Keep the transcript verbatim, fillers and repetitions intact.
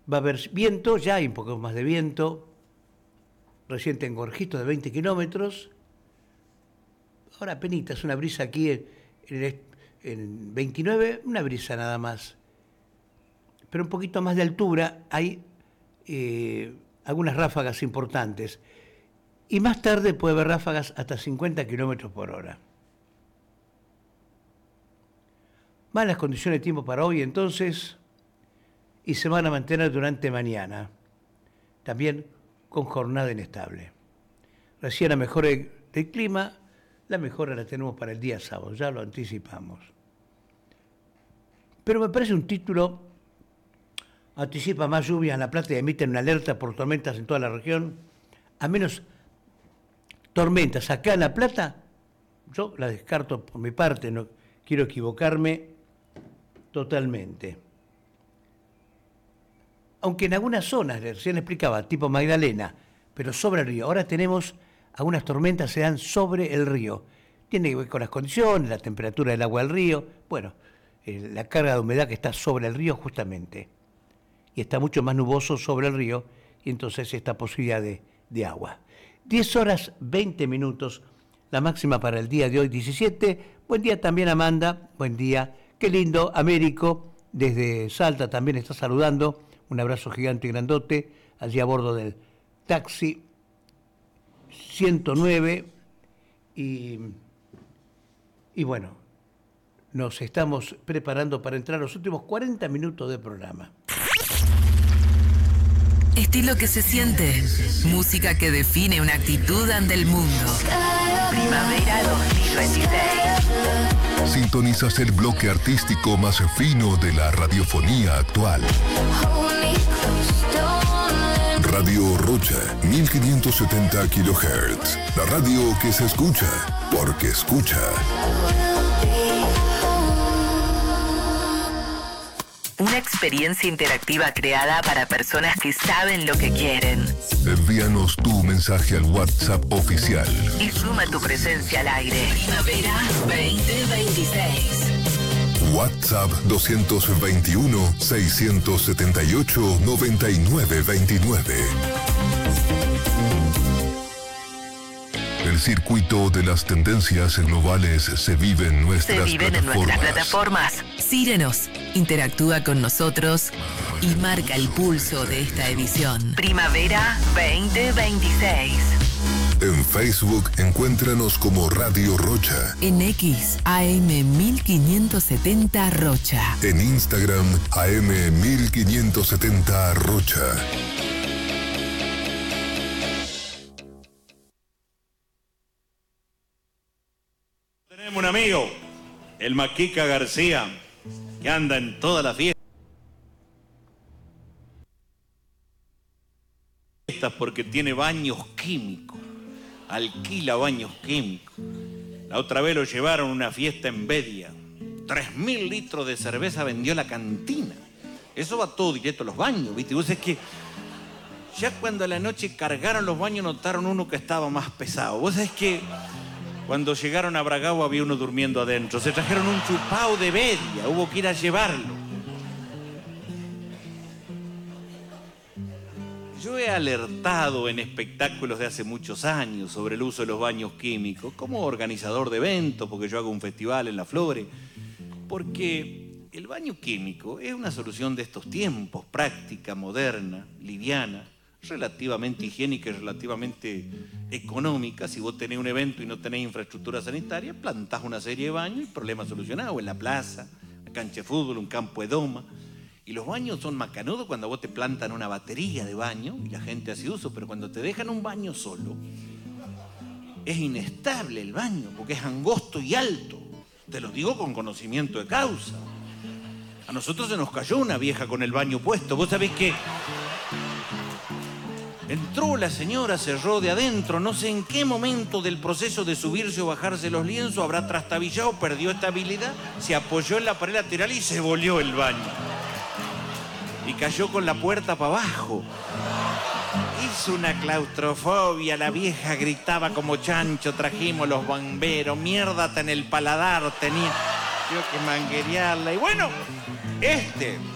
Va a haber viento, ya hay un poco más de viento. Recién tengo registro de veinte kilómetros. Ahora penitas, una brisa aquí en, en, en veintinueve, una brisa nada más. Pero un poquito más de altura hay eh, algunas ráfagas importantes. Y más tarde puede haber ráfagas hasta cincuenta kilómetros por hora. Malas condiciones de tiempo para hoy entonces, y se van a mantener durante mañana, también con jornada inestable. Recién la mejora del clima, la mejora la tenemos para el día sábado, ya lo anticipamos. Pero me parece un título, anticipa más lluvias en La Plata y emiten una alerta por tormentas en toda la región, a menos tormentas acá en La Plata, yo la descarto por mi parte, no quiero equivocarme totalmente. Aunque en algunas zonas, recién explicaba, tipo Magdalena, pero sobre el río. Ahora tenemos algunas tormentas se dan sobre el río. Tiene que ver con las condiciones, la temperatura del agua del río, bueno, eh, la carga de humedad que está sobre el río justamente. Y está mucho más nuboso sobre el río y entonces esta posibilidad de, de agua. diez horas veinte minutos, la máxima para el día de hoy, diecisiete. Buen día también, Amanda, buen día. Qué lindo, Américo, desde Salta también está saludando. Un abrazo gigante y grandote, allí a bordo del taxi ciento nueve. Y, y bueno, nos estamos preparando para entrar a los últimos cuarenta minutos del programa. Estilo que se siente, música que define una actitud ante el mundo. Primavera dos mil veintiséis. Sintonizas el bloque artístico más fino de la radiofonía actual. Radio Rocha, mil quinientos setenta kilohertz. La radio que se escucha, porque escucha. Una experiencia interactiva creada para personas que saben lo que quieren. Envíanos tu mensaje al WhatsApp oficial. Y suma tu presencia al aire. Primavera veinte veintiséis. WhatsApp dos veintiuno, seiscientos setenta y ocho, noventa y nueve veintinueve. El circuito de las tendencias globales se vive en nuestras se viven plataformas. en nuestras plataformas. Síguenos, interactúa con nosotros y marca el pulso de esta edición. Primavera veinte veintiséis. En Facebook, encuéntranos como Radio Rocha. En X, A M mil quinientos setenta Rocha. En Instagram, A M mil quinientos setenta Rocha. Tenemos un amigo, el Maquica García, que anda en toda la fiesta porque tiene baños químicos, alquila baños químicos. La otra vez lo llevaron a una fiesta en Bedia, tres mil litros de cerveza vendió la cantina. Eso va todo directo a los baños, ¿viste? Y vos es que ya cuando a la noche cargaron los baños notaron uno que estaba más pesado. Vos es que cuando llegaron a Bragao había uno durmiendo adentro. Se trajeron un chupao de Bedia, hubo que ir a llevarlo. Yo he alertado en espectáculos de hace muchos años sobre el uso de los baños químicos, como organizador de eventos, porque yo hago un festival en La Flore, porque el baño químico es una solución de estos tiempos, práctica, moderna, liviana, relativamente higiénica y relativamente económica. Si vos tenés un evento y no tenés infraestructura sanitaria, plantás una serie de baños y problema solucionado en la plaza, la cancha de fútbol, un campo de doma. Y los baños son macanudos cuando vos te plantan una batería de baño y la gente hace uso, pero cuando te dejan un baño solo, es inestable el baño, porque es angosto y alto. Te lo digo con conocimiento de causa. A nosotros se nos cayó una vieja con el baño puesto. Vos sabés que entró la señora, cerró de adentro, no sé en qué momento del proceso de subirse o bajarse los lienzos, habrá trastabillado, perdió estabilidad, se apoyó en la pared lateral y se volvió el baño. Y cayó con la puerta para abajo. Hizo una claustrofobia, la vieja gritaba como chancho, trajimos los bomberos, mierda en el paladar tenía, tengo que manguerearla. Y bueno, este